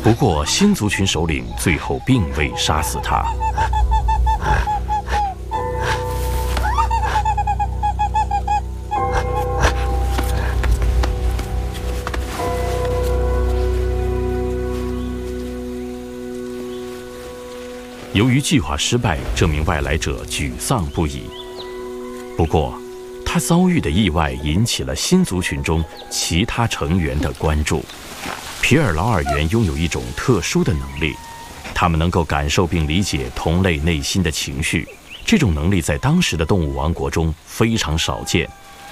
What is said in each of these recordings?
不过，新族群首领最后并未杀死他。由于计划失败，这名外来者沮丧不已。不过，他遭遇的意外引起了新族群中其他成员的关注。皮尔劳尔猿拥有一种特殊的能力，他们能够感受并理解同类内心的情绪。这种能力在当时的动物王国中非常少见。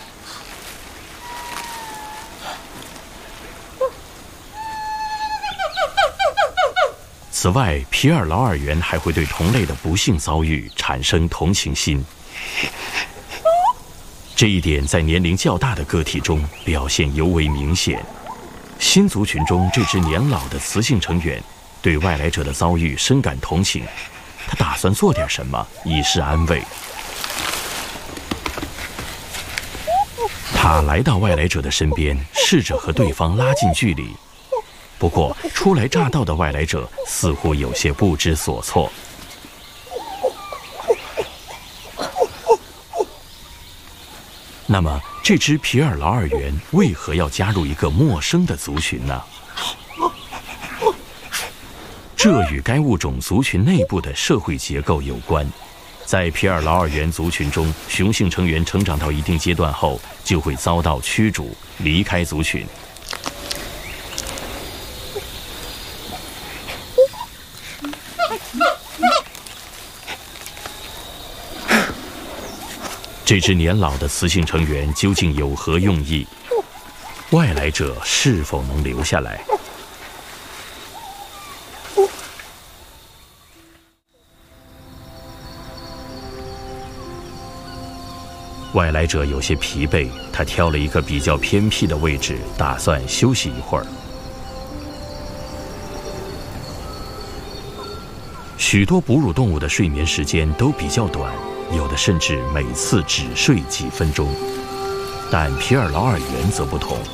此外，皮尔劳尔猿还会对同类的不幸遭遇产生同情心。这一点在年龄较大的个体中表现尤为明显。新族群中这只年老的雌性成员对外来者的遭遇深感同情，他打算做点什么以示安慰。他来到外来者的身边，试着和对方拉近距离。不过，初来乍到的外来者似乎有些不知所措。那么，这只皮尔劳尔猿为何要加入一个陌生的族群呢？这与该物种族群内部的社会结构有关。在皮尔劳尔猿族群中，雄性成员成长到一定阶段后，就会遭到驱逐，离开族群。这只年老的雌性成员究竟有何用意？外来者是否能留下来？外来者有些疲惫，他挑了一个比较偏僻的位置，打算休息一会儿。许多哺乳动物的睡眠时间都比较短，有的甚至每次只睡几分钟，但皮尔劳尔猿则不同。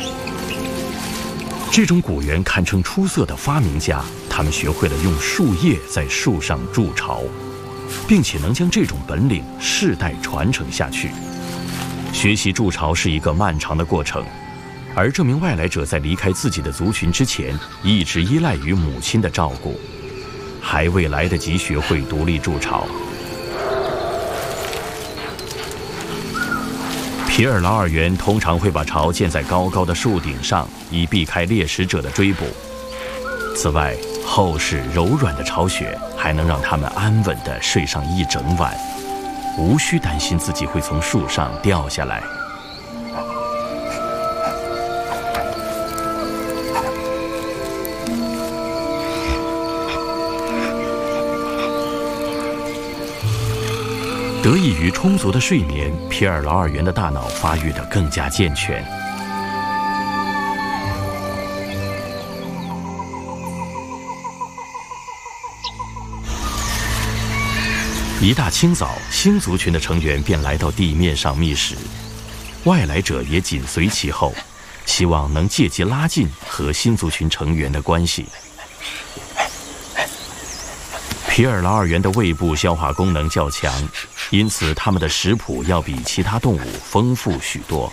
这种古猿堪称出色的发明家，他们学会了用树叶在树上筑巢，并且能将这种本领世代传承下去。学习筑巢是一个漫长的过程，而这名外来者在离开自己的族群之前，一直依赖于母亲的照顾，还未来得及学会独立筑巢。皮尔劳尔猿通常会把巢建在高高的树顶上，以避开猎食者的追捕。此外，厚实柔软的巢穴还能让它们安稳地睡上一整晚，无需担心自己会从树上掉下来。得益于充足的睡眠，皮尔劳尔猿的大脑发育得更加健全。一大清早，新族群的成员便来到地面上觅食，外来者也紧随其后，希望能借机拉近和新族群成员的关系。皮尔劳尔猿的胃部消化功能较强，因此它们的食谱要比其他动物丰富许多。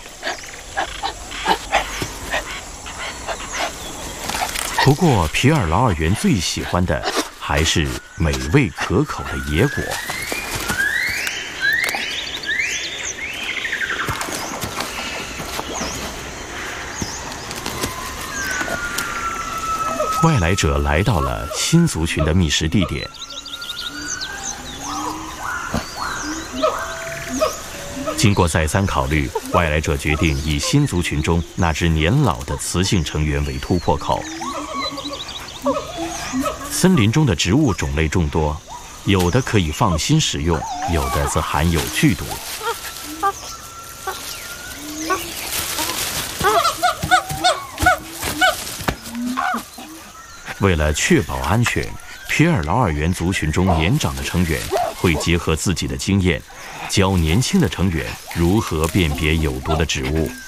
不过，皮尔劳尔猿最喜欢的还是美味可口的野果。外来者来到了新族群的觅食地点。经过再三考虑，外来者决定以新族群中那只年老的雌性成员为突破口。森林中的植物种类众多，有的可以放心食用，有的则含有剧毒。为了确保安全，皮尔劳尔猿族群中年长的成员会结合自己的经验，教年轻的成员如何辨别有毒的植物。